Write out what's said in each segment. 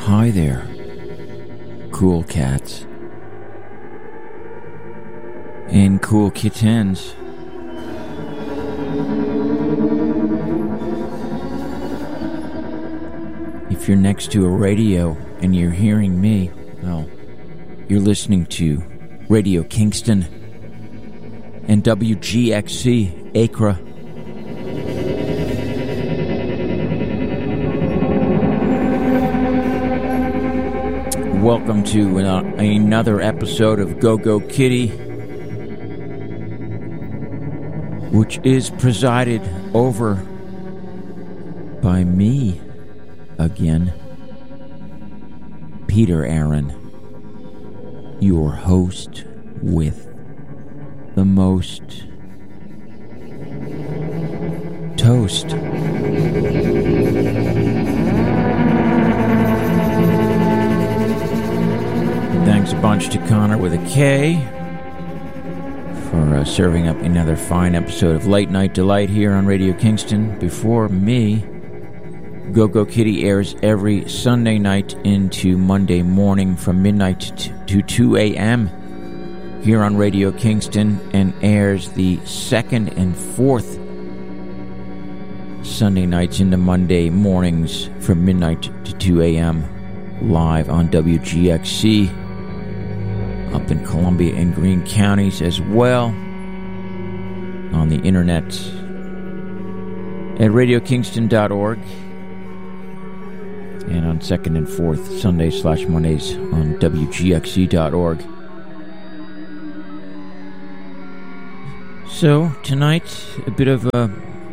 Hi there, cool cats and cool kittens. If you're next to a radio and you're hearing me, well, you're listening to Radio Kingston and WGXC Accra. Welcome to another episode of Go Go Kitty, which is presided over by me again, Peter Aaron, your host with the most toast. Thanks a bunch to Connor with a K for serving up another fine episode of Late Night Delight here on Radio Kingston. Before me, Go Go Kitty airs every Sunday night into Monday morning from midnight to 2 a.m. here on Radio Kingston, and airs the second and fourth Sunday nights into Monday mornings from midnight to 2 a.m. live on WGXC up in Columbia and Greene counties, as well on the internet at radiokingston.org, and on second and fourth Sundays/Mondays on WGXC.org. So tonight, a bit of a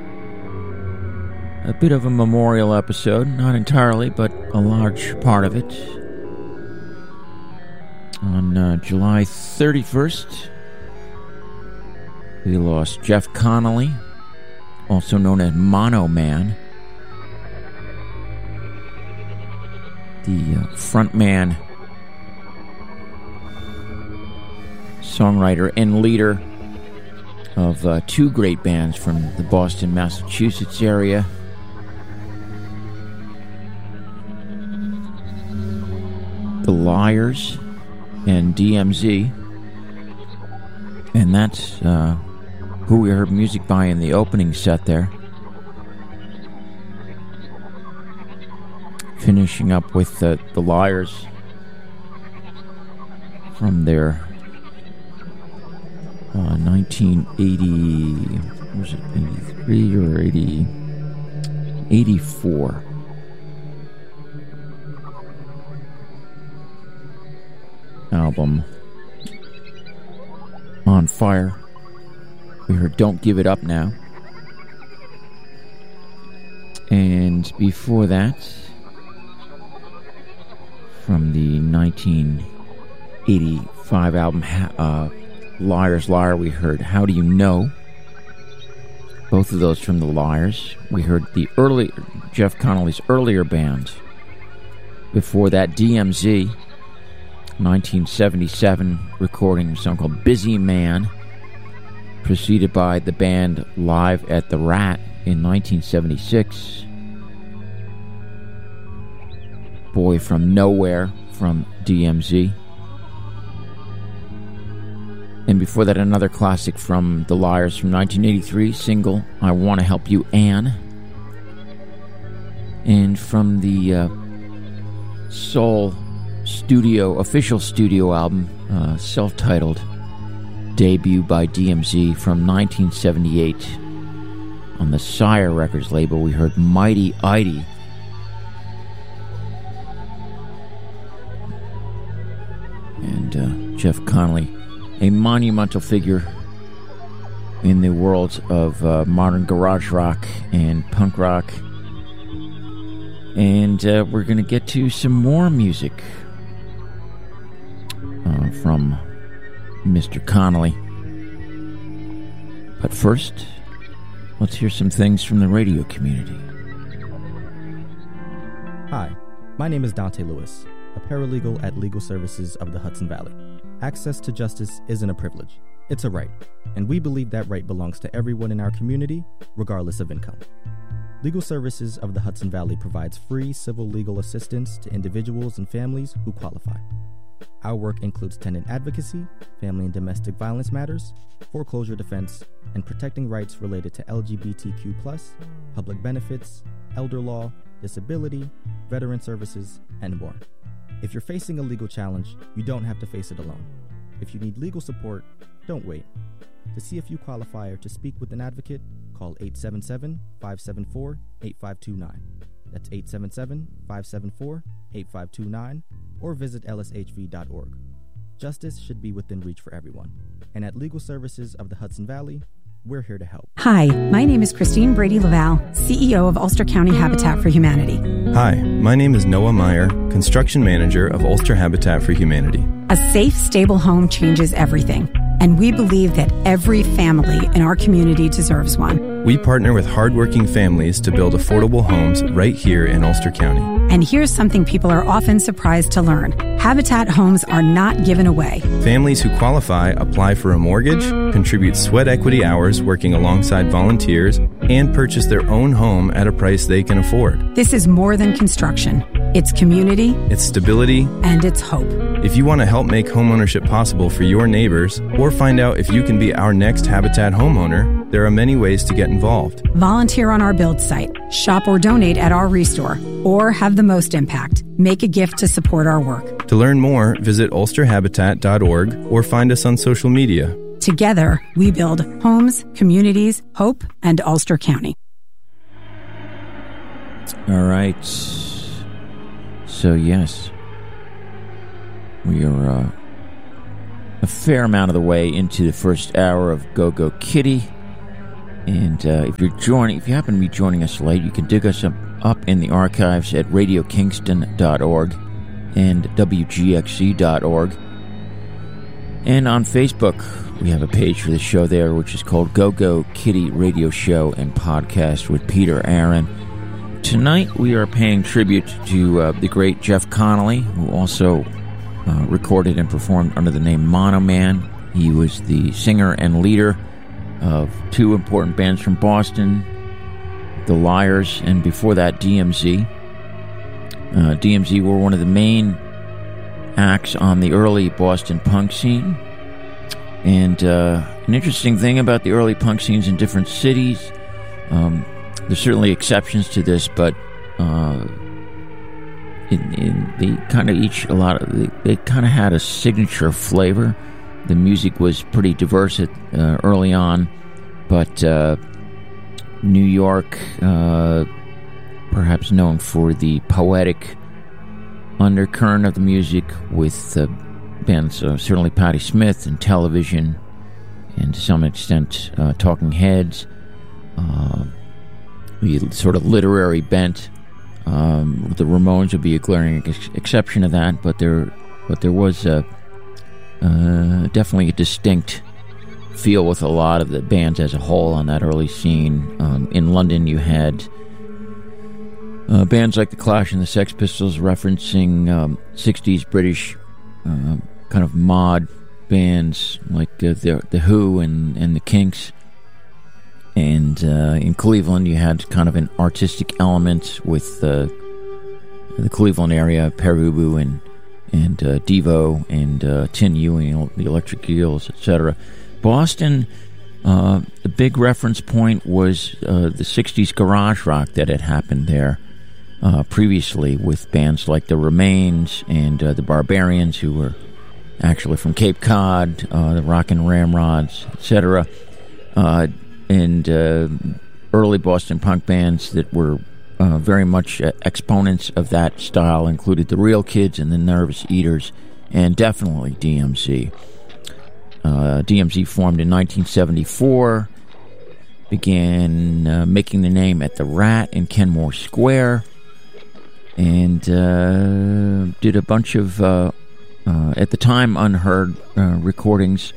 memorial episode, not entirely, but a large part of it. On July 31st, we lost Jeff Connolly, also known as Mono Man, the frontman, songwriter, and leader of two great bands from the Boston, Massachusetts area. The Liars and DMZ, and that's who we heard music by in the opening set there. Finishing up with the Liars from their 1980, was it 83 or 84? Album, On Fire. We heard Don't Give It Up Now. And before that, from the 1985 album Liar's Liar, we heard How Do You Know? Both of those from the Liars. We heard the early Jeff Connolly's earlier band. Before that, DMZ, 1977 recording a song called Busy Man, preceded by the band Live at the Rat in 1976. Boy from Nowhere from DMZ. And before that, another classic from the Liars from 1983, single I Want to Help You, Anne. And from the Soul official studio album, self-titled debut by DMZ from 1978 on the Sire Records label, we heard Mighty Idy. And Jeff Connolly, a monumental figure in the worlds of modern garage rock and punk rock. And we're going to get to some more music from Mr. Connolly. But first, let's hear some things from the radio community. Hi, my name is Dante Lewis, a paralegal at Legal Services of the Hudson Valley. Access to justice isn't a privilege, it's a right, and we believe that right belongs to everyone in our community, regardless of income. Legal Services of the Hudson Valley provides free civil legal assistance to individuals and families who qualify. Our work includes tenant advocacy, family and domestic violence matters, foreclosure defense, and protecting rights related to LGBTQ+, public benefits, elder law, disability, veteran services, and more. If you're facing a legal challenge, you don't have to face it alone. If you need legal support, don't wait. To see if you qualify or to speak with an advocate, call 877-574-8529. That's 877-574-8529, or visit lshv.org. Justice should be within reach for everyone. And at Legal Services of the Hudson Valley, we're here to help. Hi, my name is Christine Brady-Laval, CEO of Ulster County Habitat for Humanity. Hi, my name is Noah Meyer, Construction Manager of Ulster Habitat for Humanity. A safe, stable home changes everything, and we believe that every family in our community deserves one. We partner with hardworking families to build affordable homes right here in Ulster County. And here's something people are often surprised to learn. Habitat homes are not given away. Families who qualify apply for a mortgage, contribute sweat equity hours working alongside volunteers, and purchase their own home at a price they can afford. This is more than construction. It's community, it's stability, and it's hope. If you want to help make homeownership possible for your neighbors, or find out if you can be our next Habitat homeowner, there are many ways to get involved. Volunteer on our build site, shop or donate at our restore, or have the most impact. Make a gift to support our work. To learn more, visit ulsterhabitat.org or find us on social media. Together, we build homes, communities, hope, and Ulster County. All right. So, yes, we are a fair amount of the way into the first hour of Go-Go Kitty. And if you happen to be joining us late, you can dig us up in the archives at radiokingston.org and wgxc.org. And on Facebook, we have a page for the show there, which is called Go-Go Kitty Radio Show and Podcast with Peter Aaron. Tonight, we are paying tribute to the great Jeff Connolly, who also recorded and performed under the name Mono Man. He was the singer and leader of two important bands from Boston, The Liars, and before that, DMZ. DMZ were one of the main acts on the early Boston punk scene. And an interesting thing about the early punk scenes in different cities, there's certainly exceptions to this, but they kind of had a signature flavor. The music was pretty diverse early on, but New York, perhaps known for the poetic undercurrent of the music with bands, certainly Patti Smith and Television, and to some extent Talking Heads. The sort of literary bent. The Ramones would be a glaring exception to that, but there was definitely a distinct feel with a lot of the bands as a whole on that early scene. In London, you had bands like The Clash and the Sex Pistols referencing 60s British kind of mod bands like the Who and the Kinks. And in Cleveland, you had kind of an artistic element with the Cleveland area, Perubu and Devo and Tin Ewing, the Electric Eels, etc. Boston, the big reference point was the 60s garage rock that had happened there previously with bands like the Remains and the Barbarians, who were actually from Cape Cod, the Rockin' Ramrods, etc. And early Boston punk bands that were very much exponents of that style included the Real Kids and the Nervous Eaters, and definitely DMZ. DMZ formed in 1974, began making the name at the Rat in Kenmore Square, and did a bunch of, at the time, unheard recordings,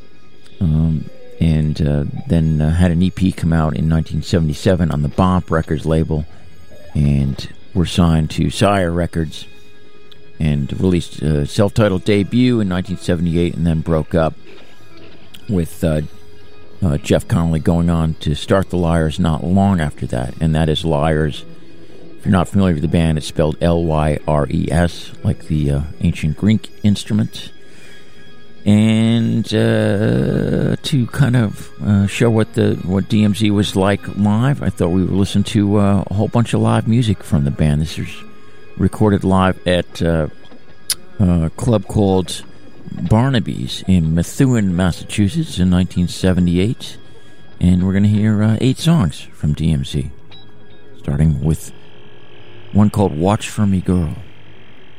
and then had an EP come out in 1977 on the Bomp Records label, and were signed to Sire Records, and released a self-titled debut in 1978, and then broke up with Jeff Connolly going on to start the Lyres not long after that, and that is Lyres. If you're not familiar with the band, it's spelled Lyres, like the ancient Greek instrument. And to kind of show what DMZ was like live, I thought we would listen to a whole bunch of live music from the band. This is recorded live at a club called Barnaby's in Methuen, Massachusetts in 1978. And we're going to hear 8 songs from DMZ, starting with one called Watch For Me Girl.